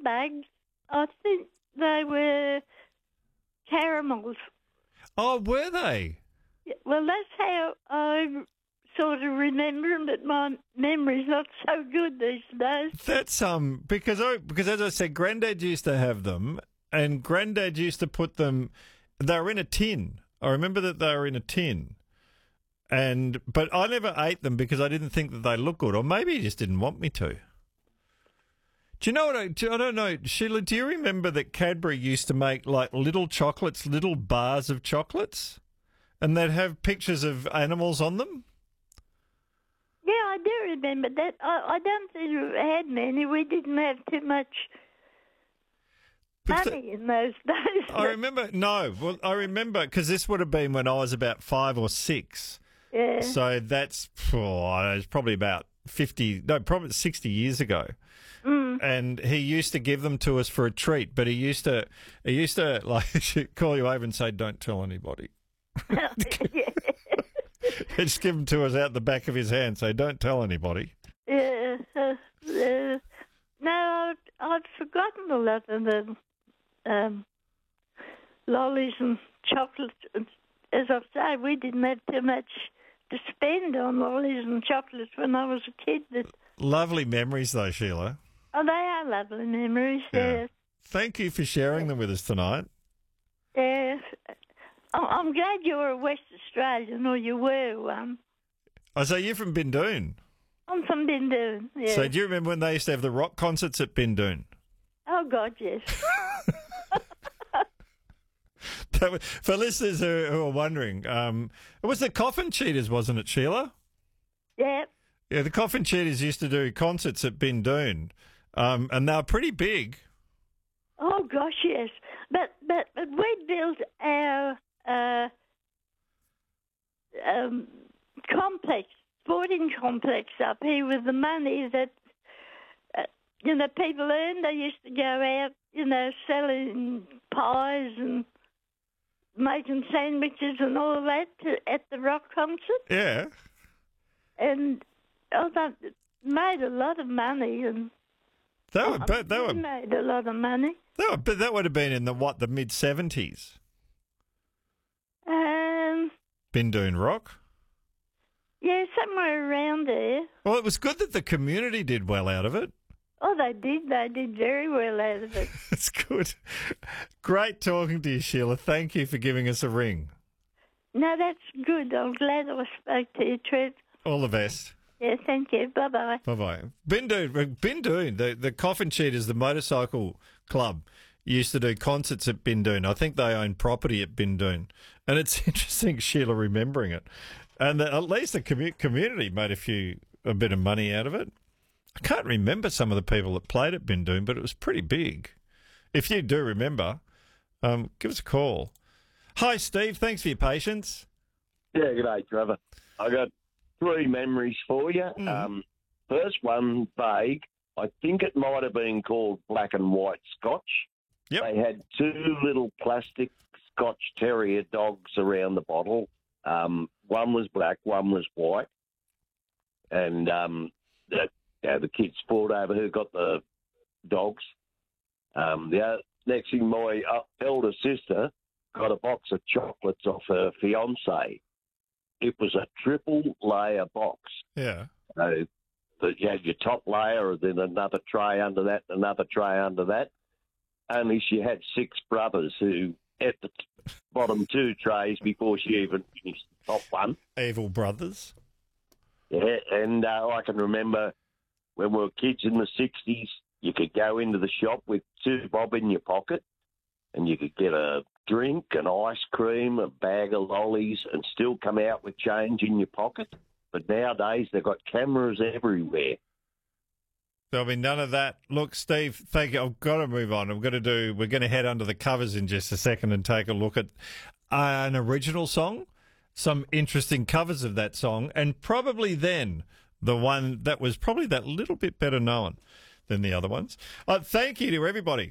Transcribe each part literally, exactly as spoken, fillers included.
bags. I think they were caramels. Oh, were they? Well, that's how I sort of remember them, but my memory's not so good these days. That's um because I because as I said, Grandad used to have them, and Grandad used to put them. They were in a tin. I remember that they were in a tin, and but I never ate them because I didn't think that they looked good, or maybe he just didn't want me to. Do you know what I, do, I don't know, Sheila, do you remember that Cadbury used to make like little chocolates, little bars of chocolates, and they'd have pictures of animals on them? Yeah, I do remember that. I, I don't think we had many. We didn't have too much But money in those days. I remember, no, well, I remember, because this would have been when I was about five or six. Yeah. So that's, oh, it's probably about fifty, no, probably sixty years ago. Mm. And he used to give them to us for a treat, but he used to, he used to like call you over and say, "Don't tell anybody." Yeah. He'd just give them to us out the back of his hand, say, "Don't tell anybody." Yeah. Uh, uh, no, I'd, I'd forgotten a lot of the um, lollies and chocolates. As I say, we didn't have too much to spend on lollies and chocolates when I was a kid. But, Lovely memories, though, Sheila. oh, they are lovely memories. Yeah. Yeah. Thank you for sharing them with us tonight. Yeah. I- I'm glad you're a West Australian, or you were one. Oh, so you're from Bindoon? I'm from Bindoon, yeah. So do you remember when they used to have the rock concerts at Bindoon? Oh, God, yes. That was, for listeners who, who are wondering, um, it was the Coffin Cheaters, wasn't it, Sheila? Yeah. Yeah, the Coffin Cheaters used to do concerts at Bindoon, um, and they were pretty big. Oh, gosh, yes. But, but, but we built our uh, um, complex, sporting complex up here with the money that, uh, you know, people earned. They used to go out, you know, selling pies and making sandwiches and all that to, at the rock concert. Yeah. And oh, they made a lot of money. And They were, oh, but they we were, made a lot of money. they were, but that would have been in the, what, the mid-seventies? Um, Bindoon Rock? yeah, somewhere around there. Well, it was good that the community did well out of it. Oh, they did. They did very well out of it. It's good. Great talking to you, Sheila. Thank you for giving us a ring. No, that's good. I'm glad I spoke to you, Trev. All the best. Yeah, thank you. Bye-bye. Bye-bye. Bindoon, Bindoon, the, the Coffin Cheaters, the motorcycle club, used to do concerts at Bindoon. I think they own property at Bindoon. And it's interesting, Sheila, remembering it. And the, at least the commu- community made a few, a bit of money out of it. I can't remember some of the people that played at Bindoon, but it was pretty big. If you do remember, um, give us a call. Hi, Steve. Thanks for your patience. Yeah, good day, Trevor. I got three memories for you. Mm. Um, first one, vague. I think it might have been called Black and White Scotch. Yep. They had two little plastic Scotch Terrier dogs around the bottle. Um, one was black, one was white. And um, the, yeah, the kids fought over who got the dogs. Um, the other, next thing, my uh, elder sister got a box of chocolates off her fiancé. It was a triple layer box. Yeah. So that you had your top layer, and then another tray under that, another tray under that. Only she had six brothers who ate the t- bottom two trays before she even finished the top one. Evil brothers. Yeah, and uh, I can remember when we were kids in the sixties, you could go into the shop with two bob in your pocket, and you could get a drink, an ice cream, a bag of lollies, and still come out with change in your pocket. But nowadays, they've got cameras everywhere. There'll be none of that. Look, Steve, thank you. I've got to move on. I'm going to do. We're going to head under the covers in just a second and take a look at an original song, some interesting covers of that song, and probably then the one that was probably that little bit better known than the other ones. Uh, thank you to everybody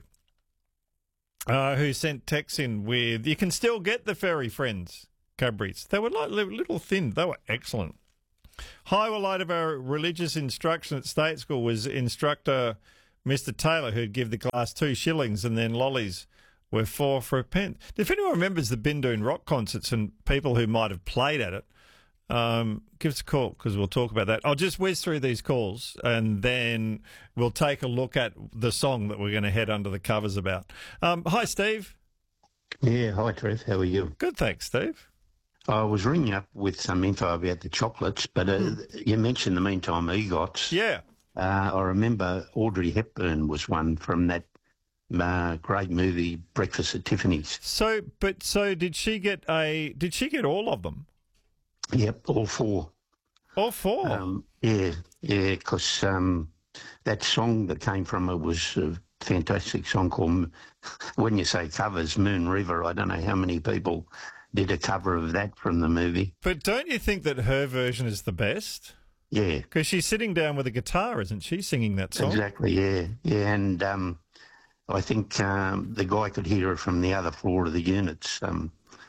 uh, who sent texts in with. You can still get the Furry Friends Cadburys. They were like little thin. They were excellent. Highlight of our religious instruction at state school was instructor Mister Taylor, who'd give the class two shillings and then lollies were four for a pence. If anyone remembers the Bindoon Rock concerts and people who might have played at it, um, give us a call because we'll talk about that. I'll just whiz through these calls and then we'll take a look at the song that we're going to head under the covers about. Um, hi, Steve. Yeah, hi, Trev. How are you? Good, thanks, Steve. I was ringing up with some info about the chocolates, but uh, mm. you mentioned the Meantime EGOTs. Yeah. Uh, I remember Audrey Hepburn was one from that uh, great movie Breakfast at Tiffany's. So, but so did she get a? Did she get all of them? Yep, all four. All four. Um, yeah, yeah, because um, that song that came from it was a fantastic song called. When you say covers, Moon River. I don't know how many people did a cover of that from the movie. But don't you think that her version is the best? Yeah. Because she's sitting down with a guitar, isn't she, singing that song? Exactly, yeah. Yeah, and um, I think um, the guy could hear it from the other floor of the units. Um,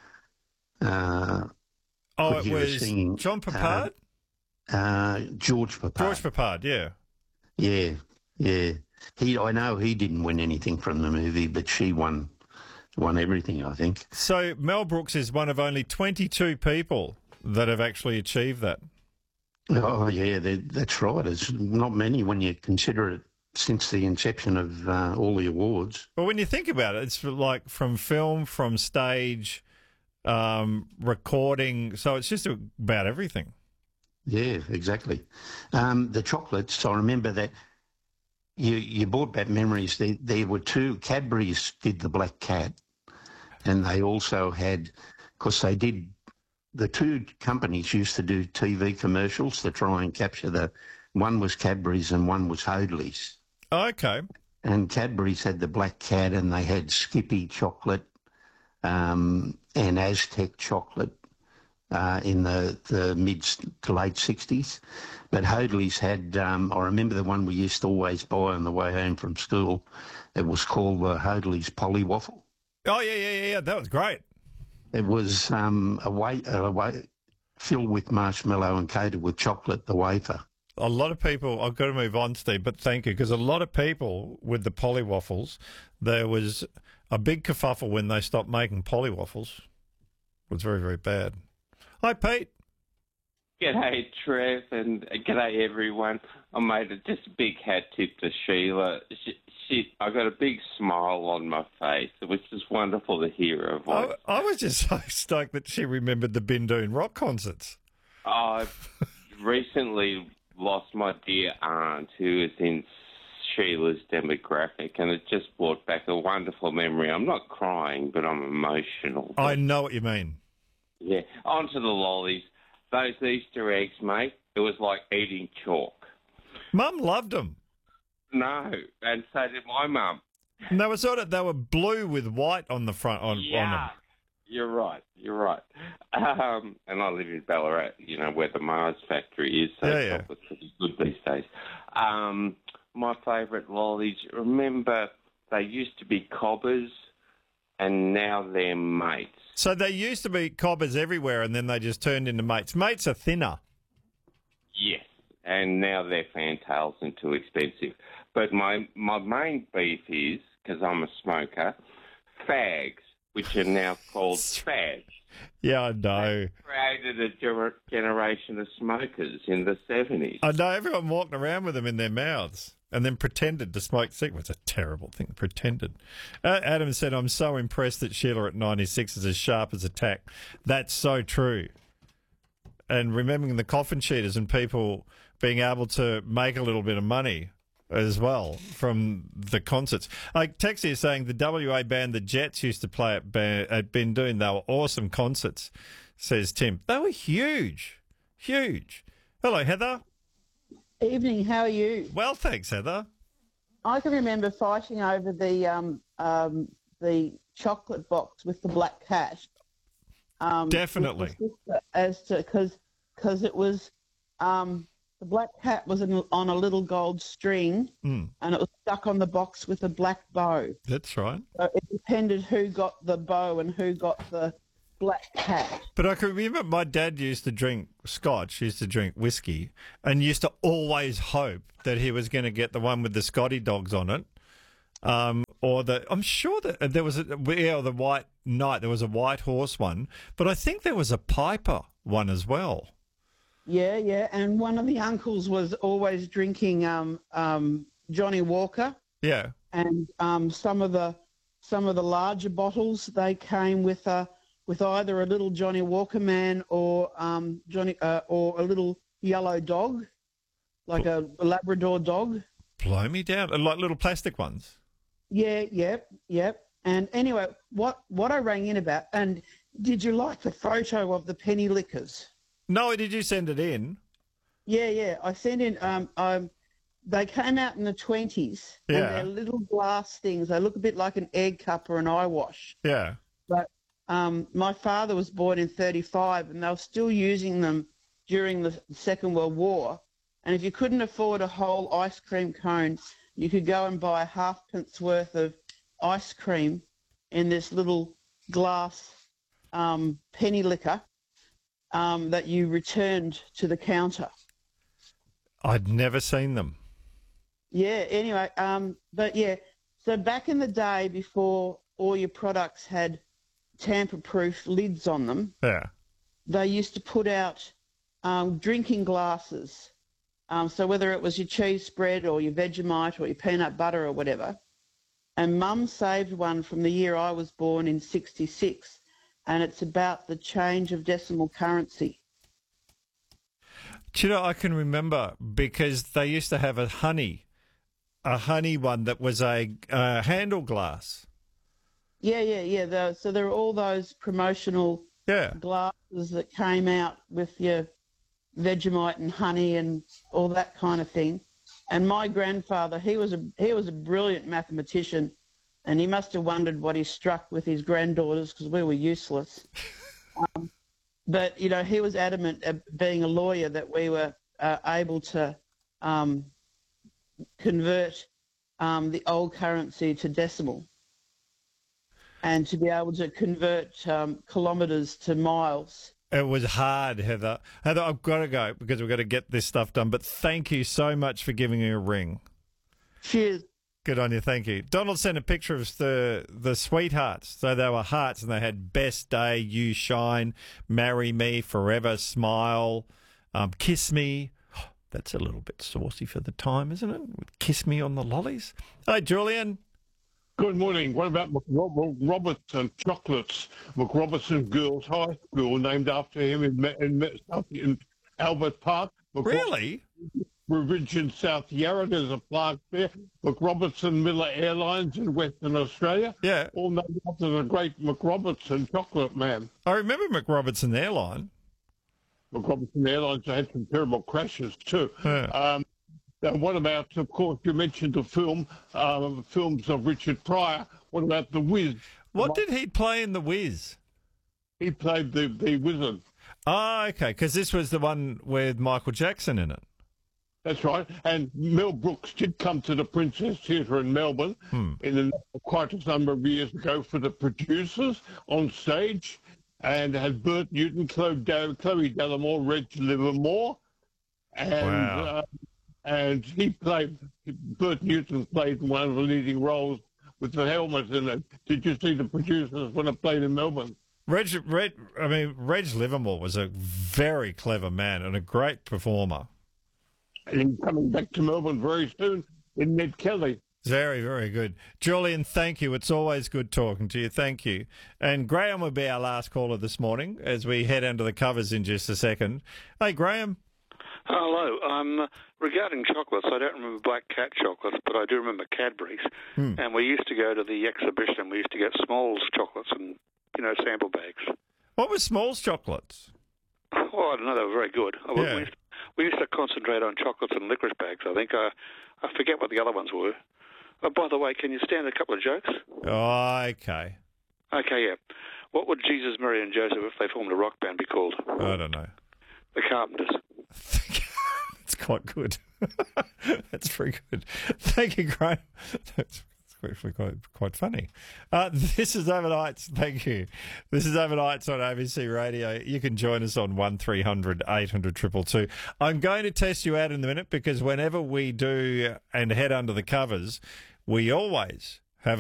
uh, oh, it was singing, John Papard? Uh, uh, George Papard. George Papard, yeah. Yeah, yeah. He, I know he didn't win anything from the movie, but she won won everything, I think. So Mel Brooks is one of only twenty-two people that have actually achieved that. Oh, yeah, that's right. It's not many when you consider it since the inception of uh, all the awards. Well, when you think about it, it's like from film, from stage, um, recording. So it's just about everything. Yeah, exactly. Um, the chocolates, I remember that you, you brought back memories. There, there were two, Cadbury's did the Black Cat, and they also had, because they did, the two companies used to do T V commercials to try and capture the, one was Cadbury's and one was Hoadley's. Okay. And Cadbury's had the Black Cat and they had Skippy chocolate um, and Aztec chocolate uh, in the, the mid to late sixties. But Hoadley's had, um, I remember the one we used to always buy on the way home from school. It was called the Hoadley's Polly Waffle. Oh, yeah, yeah, yeah, yeah. That was great. It was um, a, wa- a wa- filled with marshmallow and coated with chocolate, the wafer. A lot of people, I've got to move on, Steve, but thank you, because a lot of people with the Polly Waffles, there was a big kerfuffle when they stopped making Polly Waffles. It was very, very bad. Hi, Pete. G'day, Trev, and g'day, everyone. I made a, just a big hat tip to Sheila. She, she, I got a big smile on my face. It was just wonderful to hear her voice. I, I was just so stoked that she remembered the Bindoon Rock concerts. I recently lost my dear aunt, who is in Sheila's demographic, and it just brought back a wonderful memory. I'm not crying, but I'm emotional. I know what you mean. Yeah. On to the lollies. Those Easter eggs, mate, it was like eating chalk. Mum loved them. No, and so did my mum. And they were sort of, they were blue with white on the front on, yeah, on them. You're right, you're right. Um, and I live in Ballarat, you know, where the Mars factory is, so yeah, yeah. chocolate's pretty good these days. Um, my favourite lollies, remember, they used to be cobbers, and now they're mates. So they used to be cobbers everywhere, and then they just turned into mates. Mates are thinner. Yes, and now they're fantails and too expensive. But my, my main beef is, because I'm a smoker, fags, which are now called fads. Yeah, I know. They created a ger- generation of smokers in the seventies. I know. Everyone walked around with them in their mouths and then pretended to smoke cigarettes. It's a terrible thing, pretended. Uh, Adam said, I'm so impressed that Sheila at ninety-six is as sharp as a tack. That's so true. And remembering the coffin cheaters and people being able to make a little bit of money as well from the concerts. Like Texie is saying the W A band, the Jets, used to play at, band, at Bindoon. They were awesome concerts, says Tim. They were huge, huge. Hello, Heather. Evening, how are you? Well, thanks, Heather. I can remember fighting over the um, um, the chocolate box with the black cat. Um, Definitely. As to because because it was um, the black cat was in, on a little gold string, mm. and it was stuck on the box with a black bow. That's right. So it depended who got the bow and who got the Black Cat. But I can remember my dad used to drink scotch, used to drink whiskey, and used to always hope that he was going to get the one with the Scotty dogs on it. Um, or the, I'm sure that there was a, yeah, the White Knight, there was a White Horse one, but I think there was a Piper one as well. Yeah, yeah, and one of the uncles was always drinking um, um, Johnny Walker. Yeah. And um, some of the some of the larger bottles, they came with a with either a little Johnny Walker man or um, Johnny uh, or a little yellow dog, like a, a Labrador dog. Blow me down, like little plastic ones. Yeah, yep, yep. And anyway, what what I rang in about, and did you like the photo of the penny liquors? No, did you send it in? Yeah, yeah. I sent in. Um, um, they came out in the twenties. Yeah. And they're little glass things. They look a bit like an egg cup or an eye wash. Yeah. But um, my father was born in thirty-five, and they were still using them during the Second World War. And if you couldn't afford a whole ice cream cone, you could go and buy a halfpence worth of ice cream in this little glass um, penny liquor um, that you returned to the counter. I'd never seen them. Yeah, anyway, um, but yeah, so back in the day before all your products had tamper-proof lids on them, Yeah. they used to put out um, drinking glasses. Um, so whether it was your cheese spread or your Vegemite or your peanut butter or whatever. And Mum saved one from the year I was born in sixty-six, and it's about the change of decimal currency. Do you know, I can remember because they used to have a honey, a honey one that was a uh, handle glass. Yeah, yeah, yeah. The, so there are all those promotional Yeah. glasses that came out with your Vegemite and honey and all that kind of thing. And my grandfather, he was a he was a brilliant mathematician, and he must have wondered what he struck with his granddaughters because we were useless. um, but you know, he was adamant, uh, being a lawyer, that we were uh, able to um, convert um, the old currency to decimal, and to be able to convert um, kilometres to miles. It was hard, Heather. Heather, I've got to go because we've got to get this stuff done. But thank you so much for giving me a ring. Cheers. Good on you. Thank you. Donald sent a picture of the the sweethearts. So they were hearts, and they had best day, you shine, marry me, forever, smile, um, kiss me. That's a little bit saucy for the time, isn't it? Kiss me on the lollies. Hi, Julian. Good morning. What about McRobertson Chocolates? McRobertson Girls High School, named after him in, in, in Albert Park. Really? Ridge in South Yarra, there's a plaque there. McRobertson Miller Airlines in Western Australia. Yeah. All named after the great McRobertson chocolate man. I remember McRobertson Airline. McRobertson Airlines had some terrible crashes too. Yeah. Um, And what about, of course, you mentioned the film, um, films of Richard Pryor. What about The Wiz? What did he play in The Wiz? He played the, the wizard. Oh, okay, because this was the one with Michael Jackson in it. That's right. And Mel Brooks did come to the Princess Theatre in Melbourne Hmm. in a, quite a number of years ago for the producers on stage, and had Bert Newton, Chloe, Chloe Dallimore, Reg Livermore, and... Wow. Uh, And he played, Bert Newton played one of the leading roles with the helmet in it. Did you see the producers when it played in Melbourne? Reg, Reg, I mean, Reg Livermore was a very clever man and a great performer. And he's coming back to Melbourne very soon in Ned Kelly. Very, very good. Julian, thank you. It's always good talking to you. Thank you. And Graham will be our last caller this morning as we head under the covers in just a second. Hey, Graham. Hello. Um, regarding chocolates, I don't remember Black Cat chocolates, but I do remember Cadbury's. Hmm. And we used to go to the exhibition. We used to get Smalls chocolates and, you know, sample bags. What was Smalls chocolates? Oh, I don't know. They were very good. Yeah. We, used to, we used to concentrate on chocolates and licorice bags, I think. I, I forget what the other ones were. Oh, by the way, can you stand a couple of jokes? Oh, okay. Okay, yeah. What would Jesus, Mary, and Joseph, if they formed a rock band, be called? I don't know. The Carpenters. That's quite good. That's very good. Thank you, Graham. That's actually quite quite funny. Uh, this is Overnights. Thank you. This is Overnights on A B C Radio. You can join us on one three hundred eight hundred two two two. I'm going to test you out in a minute because whenever we do and head under the covers, we always